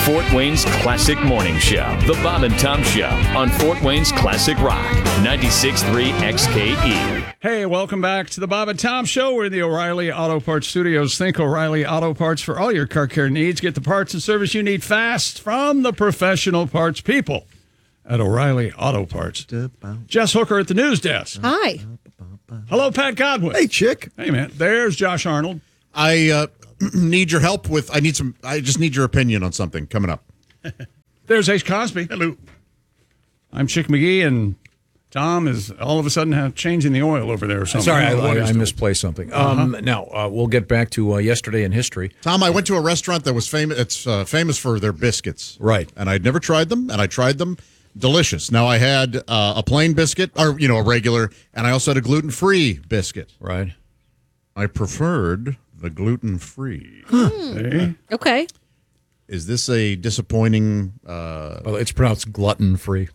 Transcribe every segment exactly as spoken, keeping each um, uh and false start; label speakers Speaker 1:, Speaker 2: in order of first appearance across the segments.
Speaker 1: Fort Wayne's Classic Morning Show, The Bob and Tom Show on Fort Wayne's Classic Rock, ninety-six point three X K E.
Speaker 2: Hey, welcome back to the Bob and Tom Show. We're in the O'Reilly Auto Parts Studios. Think O'Reilly Auto Parts for all your car care needs. Get the parts and service you need fast from the professional parts people at O'Reilly Auto Parts. Jess Hooker at the news desk.
Speaker 3: Hi.
Speaker 2: Hello, Pat Godwin.
Speaker 4: Hey, chick.
Speaker 2: Hey, man. There's Josh Arnold.
Speaker 4: I uh, need your help with, I need some, I just need your opinion on something coming up.
Speaker 2: There's Ace Cosby.
Speaker 4: Hello.
Speaker 2: I'm Chick McGee, and Tom is all of a sudden have changing the oil over there or something.
Speaker 5: Sorry, I,
Speaker 2: don't know what
Speaker 5: I,
Speaker 2: he's
Speaker 5: I
Speaker 2: doing.
Speaker 5: misplaced something. Um,
Speaker 2: Uh-huh.
Speaker 5: Now, uh, we'll get back to uh, yesterday in history.
Speaker 4: Tom, I went to a restaurant that was famous, it's uh, famous for their biscuits.
Speaker 5: Right.
Speaker 4: And I'd never tried them, and I tried them. Delicious. Now, I had uh, a plain biscuit, or, you know, a regular, and I also had a gluten-free biscuit.
Speaker 5: Right.
Speaker 4: I preferred the gluten-free.
Speaker 2: Hey.
Speaker 3: Okay.
Speaker 4: Is this a disappointing... Uh,
Speaker 5: Well, it's pronounced glutton-free.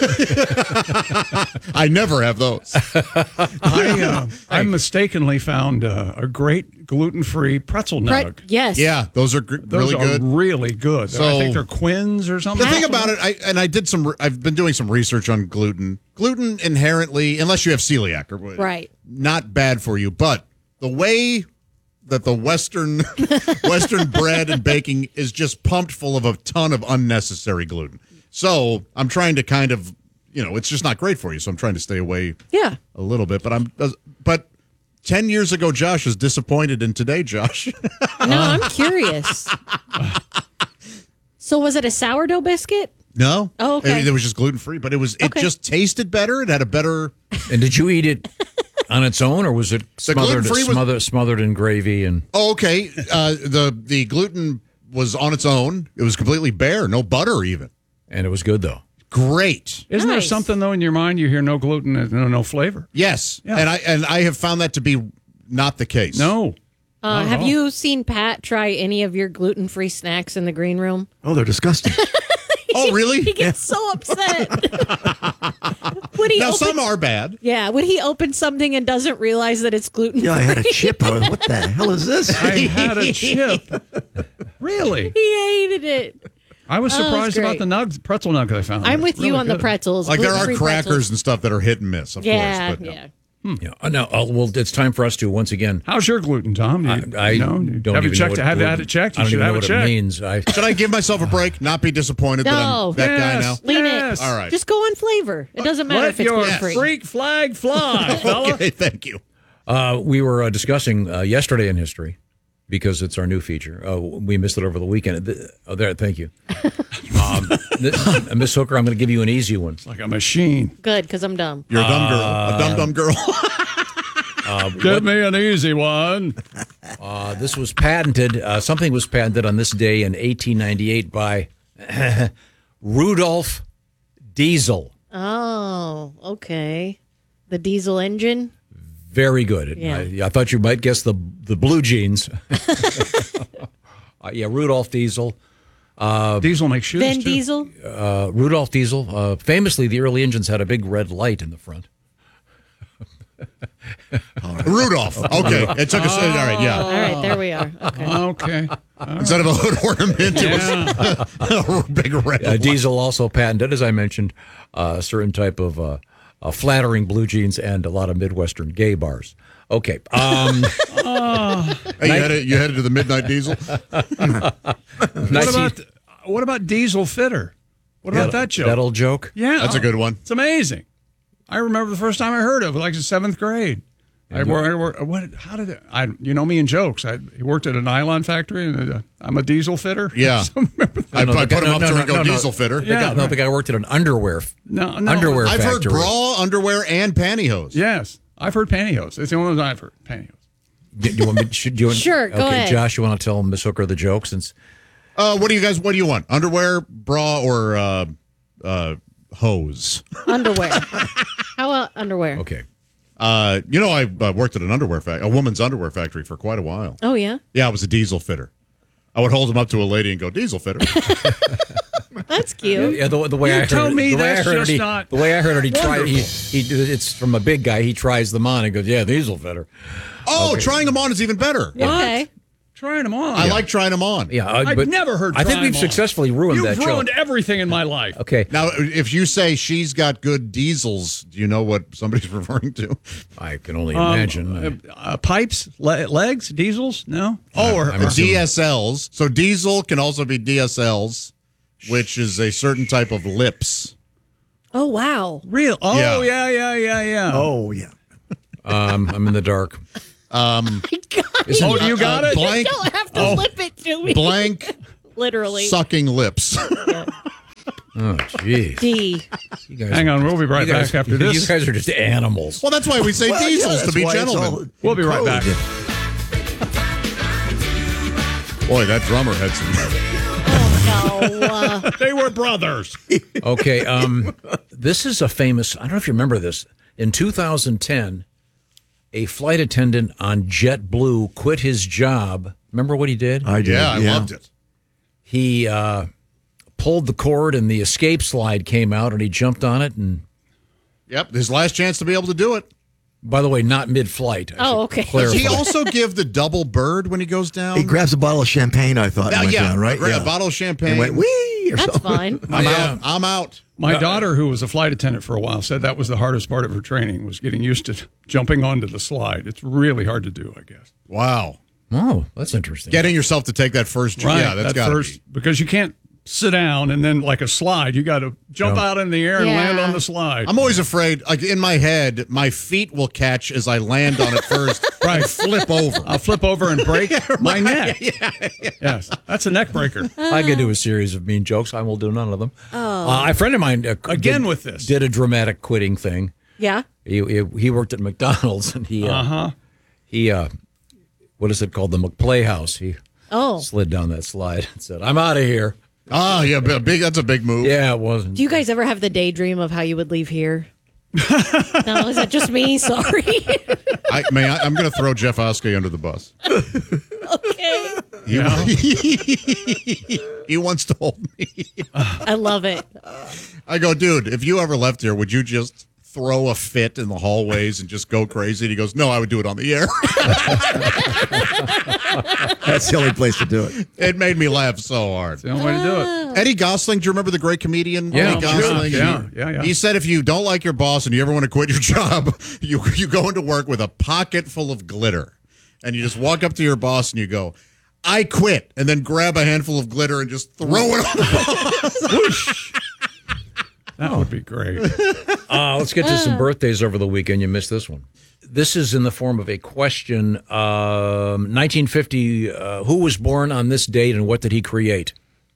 Speaker 4: I never have those.
Speaker 2: I, uh, I mistakenly found uh, a great gluten-free pretzel nug.
Speaker 3: Pre- yes.
Speaker 4: Yeah, those are gr-
Speaker 2: Those
Speaker 4: really
Speaker 2: are
Speaker 4: good.
Speaker 2: really good.
Speaker 4: So-
Speaker 2: I think they're Quins or something.
Speaker 4: The thing about it, I and I did some. re- I've been doing some research on gluten. Gluten inherently, unless you have celiac, or
Speaker 3: Right.
Speaker 4: not bad for you. But the way that the Western Western bread and baking is just pumped full of a ton of unnecessary gluten. So I'm trying to kind of, you know, it's just not great for you. So I'm trying to stay away
Speaker 3: Yeah.
Speaker 4: a little bit. But I'm, but ten years ago, Josh is disappointed in today, Josh.
Speaker 3: No, I'm curious. So was it a sourdough biscuit?
Speaker 4: No.
Speaker 3: Oh, okay.
Speaker 4: It, it was just gluten free, but it was it
Speaker 3: Okay.
Speaker 4: just tasted better. It had a better.
Speaker 5: And did you eat it on its own, or was it smothered,
Speaker 4: gluten-free was-
Speaker 5: smothered, smothered in gravy? And
Speaker 4: Oh, okay. Uh, the the gluten was on its own. It was completely bare, no butter even.
Speaker 5: and it was good, though.
Speaker 4: Great.
Speaker 2: Isn't there
Speaker 3: Nice.
Speaker 2: something though in your mind you hear no gluten and no, no flavor?
Speaker 4: Yes,
Speaker 2: Yeah.
Speaker 4: and I and I have found that to be not the case.
Speaker 2: No.
Speaker 3: Uh,
Speaker 2: at
Speaker 3: have
Speaker 2: all.
Speaker 3: you seen Pat try any of your gluten-free snacks in the green room?
Speaker 6: Oh, they're disgusting.
Speaker 4: Oh, really?
Speaker 3: He gets so upset. Would he
Speaker 4: Now
Speaker 3: open,
Speaker 4: some are bad.
Speaker 3: yeah, would he open something and doesn't realize that it's gluten free?
Speaker 6: Yeah, I had a chip. I was, what the hell is this?
Speaker 2: I had a chip. Really?
Speaker 3: He hated it.
Speaker 2: I was
Speaker 3: Oh, that's
Speaker 2: surprised about
Speaker 3: great.
Speaker 2: the nugs, pretzel nugs I found.
Speaker 3: I'm
Speaker 2: They're
Speaker 3: with you
Speaker 2: really
Speaker 3: on the
Speaker 2: good.
Speaker 3: pretzels.
Speaker 4: Like there are
Speaker 3: gluten-free
Speaker 4: crackers
Speaker 3: pretzels.
Speaker 4: and stuff that are hit and miss, of
Speaker 3: Yeah,
Speaker 4: course. But no.
Speaker 3: yeah.
Speaker 5: Yeah. Uh, now, uh, well, it's time for us to once again.
Speaker 2: How's your gluten, Tom? Do you,
Speaker 5: I, I
Speaker 2: know?
Speaker 5: don't
Speaker 2: have you
Speaker 5: even
Speaker 2: checked?
Speaker 5: know what
Speaker 2: Have you
Speaker 5: gluten-
Speaker 2: had it checked? You
Speaker 5: I don't
Speaker 2: should
Speaker 5: even
Speaker 2: have
Speaker 5: know
Speaker 2: it
Speaker 5: what
Speaker 2: checked.
Speaker 5: it means. I,
Speaker 4: Should I give myself a break? Not be disappointed that
Speaker 3: No.
Speaker 4: I'm that guy now.
Speaker 2: Yes.
Speaker 3: Lean
Speaker 2: Yes.
Speaker 3: it.
Speaker 4: All right.
Speaker 3: Just go on flavor. It doesn't matter
Speaker 2: Let
Speaker 3: if it's
Speaker 2: your
Speaker 3: gluten free.
Speaker 2: freak flag fly, fella.
Speaker 4: Okay, thank you.
Speaker 5: Uh, we were uh, discussing uh, yesterday in history because it's our new feature. Uh, we missed it over the weekend. Th- Oh, there, thank you, um, this, uh, Miss Hooker. I'm going to give you an easy one.
Speaker 2: Like a machine.
Speaker 3: Good, because I'm dumb.
Speaker 4: You're a dumb girl. A dumb dumb girl.
Speaker 2: Give me an easy one.
Speaker 5: Uh, this was patented. Uh, something was patented on this day in eighteen ninety-eight by Rudolf Diesel.
Speaker 3: Oh, okay. The diesel engine.
Speaker 5: Very good.
Speaker 3: Yeah.
Speaker 5: I, I thought you might guess the the blue jeans. uh, yeah, Rudolf Diesel.
Speaker 2: Diesel makes shoes
Speaker 3: Vin
Speaker 2: too.
Speaker 3: Diesel.
Speaker 5: Uh, Rudolf Diesel. Uh, famously, the early engines had a big red light in the front.
Speaker 4: Rudolph. Okay, it took us. All right, yeah.
Speaker 3: All right, there we are. Okay.
Speaker 2: Okay.
Speaker 4: Instead of a hood ornament, it
Speaker 2: Yeah.
Speaker 4: was a big red.
Speaker 5: Uh,
Speaker 4: one.
Speaker 5: Diesel also patented, as I mentioned, uh, a certain type of uh, uh, flattering blue jeans and a lot of Midwestern gay bars. Okay. Um,
Speaker 4: Hey, you headed, you headed to the Midnight Diesel?
Speaker 2: What about what about Diesel Fitter? What about that joke?
Speaker 5: That old joke?
Speaker 2: Yeah,
Speaker 4: That's a good one.
Speaker 2: It's amazing. I remember the first time I heard of it, like in seventh grade. I worked. I work, what? How did it? I? You know me in jokes. I worked at a nylon factory, and uh, I'm a diesel fitter.
Speaker 4: Yeah.
Speaker 2: So remember that.
Speaker 4: I,
Speaker 5: no,
Speaker 4: I
Speaker 5: the guy-
Speaker 4: put him
Speaker 5: no,
Speaker 4: up
Speaker 5: no,
Speaker 4: there
Speaker 5: no,
Speaker 4: and go
Speaker 5: no, no.
Speaker 4: diesel fitter.
Speaker 5: The
Speaker 2: Yeah,
Speaker 5: guy, no,
Speaker 2: right.
Speaker 5: the guy worked at an underwear
Speaker 2: No, no.
Speaker 5: underwear
Speaker 4: I've heard
Speaker 5: factory.
Speaker 4: bra, underwear, and pantyhose.
Speaker 2: Yes, I've heard pantyhose. It's the only one I've heard. Pantyhose.
Speaker 5: Do you want me? Should you? Want,
Speaker 3: Sure, go
Speaker 5: okay,
Speaker 3: ahead.
Speaker 5: Josh, you want to tell Miss Hooker the joke since?
Speaker 4: Uh, what do you guys? What do you want? Underwear, bra, or uh, uh, hose?
Speaker 3: Underwear. How about underwear?
Speaker 5: Okay.
Speaker 4: Uh, you know, I uh, worked at an underwear factory, a woman's underwear factory, for quite a while.
Speaker 3: Oh, yeah?
Speaker 4: Yeah, I was a diesel fitter. I would hold them up to a lady and go, "Diesel fitter."
Speaker 3: That's cute.
Speaker 5: Yeah, the, the way
Speaker 2: You
Speaker 5: I heard
Speaker 2: tell
Speaker 5: it,
Speaker 2: me
Speaker 5: the way I
Speaker 2: that's
Speaker 5: heard
Speaker 2: just
Speaker 5: it, he,
Speaker 2: not
Speaker 5: the way I heard it, he tried. He,
Speaker 2: wonderful.
Speaker 5: he it's from a big guy. He tries them on and goes, "Yeah, diesel fitter."
Speaker 4: Oh,
Speaker 5: Okay.
Speaker 4: trying them on is even better.
Speaker 3: Okay.
Speaker 2: trying them on.
Speaker 4: I like trying them on.
Speaker 5: Yeah, uh,
Speaker 2: I've
Speaker 5: but
Speaker 2: never heard.
Speaker 5: I think
Speaker 2: try
Speaker 5: we've
Speaker 2: 'em on.
Speaker 5: successfully ruined
Speaker 2: You've
Speaker 5: that
Speaker 2: ruined
Speaker 5: joke.
Speaker 2: everything in my life.
Speaker 5: Okay,
Speaker 4: Now, if you say she's got good diesels, do you know what somebody's referring to?
Speaker 5: I can only
Speaker 2: Um,
Speaker 5: imagine.
Speaker 2: uh, uh, pipes, le- legs, diesels? No. Oh, or,
Speaker 5: I'm
Speaker 2: or
Speaker 5: assuming-
Speaker 4: D S Ls. So diesel can also be D S Ls, which is a certain type of lips.
Speaker 3: Oh, wow.
Speaker 2: real. Oh,
Speaker 4: Yeah.
Speaker 2: yeah, yeah, yeah, yeah.
Speaker 6: Oh, yeah.
Speaker 5: um, I'm in the dark.
Speaker 4: Um,
Speaker 2: Oh, do you got
Speaker 4: uh,
Speaker 2: it?
Speaker 4: Blank,
Speaker 3: You don't have to
Speaker 2: Oh.
Speaker 3: flip it to me.
Speaker 4: blank
Speaker 3: Literally.
Speaker 4: sucking lips.
Speaker 5: Oh, jeez.
Speaker 3: D.
Speaker 5: You guys,
Speaker 2: Hang on, we'll be right
Speaker 5: you guys,
Speaker 2: back after
Speaker 5: you
Speaker 2: this.
Speaker 5: guys are just animals.
Speaker 4: Well, that's why we say
Speaker 6: Well, yeah,
Speaker 4: diesels to
Speaker 6: that's
Speaker 4: be
Speaker 6: why it's
Speaker 4: gentlemen.
Speaker 6: all
Speaker 2: We'll be right
Speaker 6: in
Speaker 2: back.
Speaker 6: code.
Speaker 4: Boy, that drummer had some.
Speaker 3: No. Uh,
Speaker 2: They were brothers.
Speaker 5: Okay, um, this is a famous. I don't know if you remember this. In two thousand ten, a flight attendant on JetBlue quit his job. Remember what he did?
Speaker 6: I did.
Speaker 4: Yeah, I loved it.
Speaker 5: He uh, pulled the cord, and the escape slide came out, and he jumped on it. And
Speaker 4: Yep, his last chance to be able to do it.
Speaker 5: by the way, not mid-flight. I
Speaker 3: Oh,
Speaker 5: should
Speaker 3: okay.
Speaker 4: Does
Speaker 5: clarify.
Speaker 4: he also give the double bird when he goes down?
Speaker 6: He grabs a bottle of champagne, I thought, and
Speaker 4: Oh,
Speaker 6: went
Speaker 4: yeah,
Speaker 6: down, right?
Speaker 4: gra-
Speaker 6: yeah.
Speaker 4: a bottle of champagne.
Speaker 6: And went, wee, or
Speaker 3: that's
Speaker 6: something.
Speaker 3: fine.
Speaker 4: I'm
Speaker 5: Yeah.
Speaker 4: out. I'm out.
Speaker 2: My daughter, who was a flight attendant for a while, said that was the hardest part of her training, was getting used to jumping onto the slide. It's really hard to do, I guess.
Speaker 4: Wow.
Speaker 5: Oh, that's interesting.
Speaker 4: Getting yourself to take that first jump.
Speaker 2: Right.
Speaker 4: Yeah, that's
Speaker 2: that
Speaker 4: got to
Speaker 2: first,
Speaker 4: be.
Speaker 2: because you can't sit down and then like a slide. You got to jump
Speaker 5: No.
Speaker 2: out in the air and
Speaker 3: Yeah.
Speaker 2: land on the slide.
Speaker 4: I'm always afraid, like in my head, my feet will catch as I land on it first. Right. And flip over.
Speaker 2: I'll flip over and break my neck. Yes, that's a neck breaker.
Speaker 5: I could do a series of mean jokes. I will do none of them. Oh. Uh, a friend of mine uh,
Speaker 2: Again
Speaker 5: did,
Speaker 2: with this.
Speaker 5: did a dramatic quitting thing.
Speaker 3: Yeah.
Speaker 5: He he, he worked at McDonald's, and he uh,
Speaker 2: Uh-huh.
Speaker 5: he uh, what is it called? The McPlay House. He
Speaker 3: Oh.
Speaker 5: slid down that slide and said, "I'm out of here."
Speaker 4: Ah, yeah, a big. That's a big move.
Speaker 5: Yeah, it wasn't.
Speaker 3: Do you guys ever have the daydream of how you would leave here? No, is that just me? Sorry.
Speaker 4: I, may I, I'm going to throw Jeff Oskey under the bus.
Speaker 3: Okay.
Speaker 4: He, he wants to hold me.
Speaker 3: I love it.
Speaker 4: I go, dude, if you ever left here, would you just throw a fit in the hallways and just go crazy? And he goes, no, I would do it on the air.
Speaker 6: That's the only place to do it.
Speaker 4: It made me laugh so hard.
Speaker 2: The only way to do it.
Speaker 4: Eddie Gosling, do you remember the great comedian
Speaker 5: Yeah,
Speaker 4: Eddie Gosling?
Speaker 2: yeah, yeah, yeah.
Speaker 4: He said if you don't like your boss and you ever want to quit your job, you you go into work with a pocket full of glitter. And you just walk up to your boss and you go, I quit, and then grab a handful of glitter and just throw it on the boss.
Speaker 2: Whoosh. That would be great.
Speaker 5: Uh, let's get to some birthdays over the weekend. You missed this one. This is in the form of a question. Um, nineteen fifty, uh, who was born on this date and what did he create?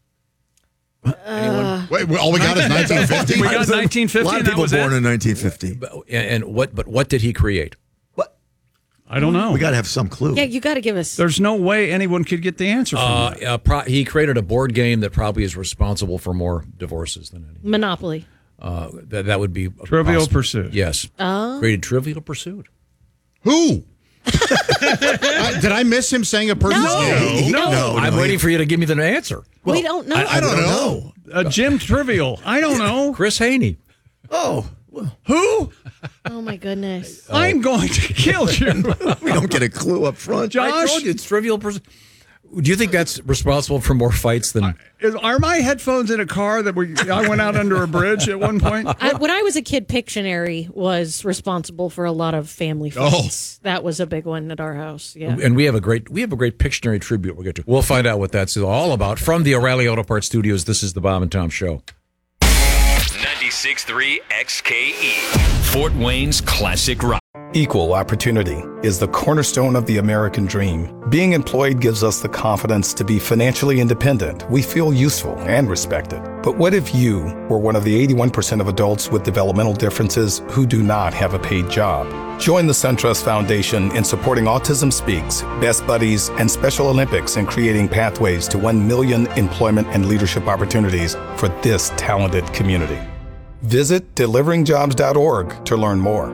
Speaker 4: Wait, all we got is nineteen fifty?
Speaker 2: We got nineteen fifty.
Speaker 6: A lot of
Speaker 2: and that
Speaker 6: people
Speaker 2: was
Speaker 6: born
Speaker 2: it?
Speaker 6: in nineteen fifty.
Speaker 5: And, and what? But what did he create?
Speaker 6: What?
Speaker 2: I don't know.
Speaker 6: We got to have some clue.
Speaker 3: Yeah, you got to give us.
Speaker 2: There's no way anyone could get the answer from
Speaker 5: Uh,
Speaker 2: that.
Speaker 5: uh, pro- he created a board game that probably is responsible for more divorces than any.
Speaker 3: Monopoly.
Speaker 5: Uh, that that would be
Speaker 2: Trivial
Speaker 5: possible.
Speaker 2: Pursuit.
Speaker 5: Yes.
Speaker 3: Oh.
Speaker 5: Created Trivial Pursuit.
Speaker 4: Who? I, did I miss him saying a person's
Speaker 3: No.
Speaker 4: name?
Speaker 2: No,
Speaker 6: No,
Speaker 5: I'm
Speaker 6: no,
Speaker 5: waiting
Speaker 6: he-
Speaker 5: for you to give me the answer.
Speaker 3: we don't know.
Speaker 4: I don't know.
Speaker 2: uh, Jim Trivial. I don't know.
Speaker 5: Chris Haney.
Speaker 6: Oh, well,
Speaker 2: Who?
Speaker 3: Oh, my goodness.
Speaker 2: I'm going to kill you.
Speaker 6: we don't get a clue up front.
Speaker 5: I
Speaker 2: Josh?
Speaker 5: told you it's Trivial Pursuit. Do you think that's responsible for more fights than?
Speaker 2: Is, are my headphones in a car that we, I went out under a bridge at one point?
Speaker 3: I, when I was a kid, Pictionary was responsible for a lot of family fights. That was a big one at our house. Yeah.
Speaker 5: And we have a great we have a great Pictionary tribute we'll get to. We'll find out what that's all about from the O'Reilly Auto Parts Studios. This is the Bob and Tom Show.
Speaker 1: ninety-six point three X K E, Fort Wayne's classic rock.
Speaker 7: Equal opportunity is the cornerstone of the American dream. Being employed gives us the confidence to be financially independent. We feel useful and respected. But what if you were one of the eighty-one percent of adults with developmental differences who do not have a paid job? Join the SunTrust Foundation in supporting Autism Speaks, Best Buddies, and Special Olympics in creating pathways to one million employment and leadership opportunities for this talented community. Visit delivering jobs dot org to learn more.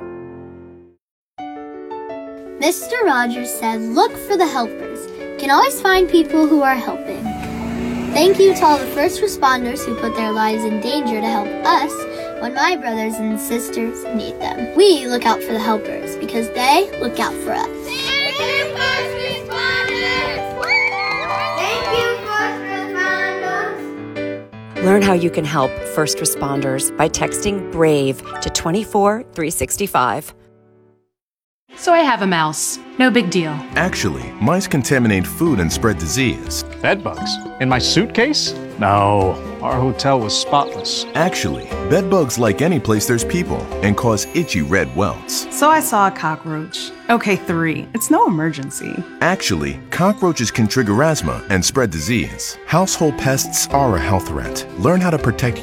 Speaker 8: Mister Rogers said, look for the helpers. You can always find people who are helping. Thank you to all the first responders who put their lives in danger to help us when my brothers and sisters need them. We look out for the helpers because they look out for us. First responders!
Speaker 9: Learn how you can help first responders by texting BRAVE to twenty-four three sixty-five.
Speaker 10: So I have a mouse. No big deal.
Speaker 11: Actually, mice contaminate food and spread disease.
Speaker 12: Bed bugs? In my suitcase? No, our hotel was spotless.
Speaker 11: Actually, bed bugs like any place there's people and cause itchy red welts.
Speaker 13: So I saw a cockroach. Okay, three. It's no emergency.
Speaker 11: Actually, cockroaches can trigger asthma and spread disease. Household pests are a health threat. Learn how to protect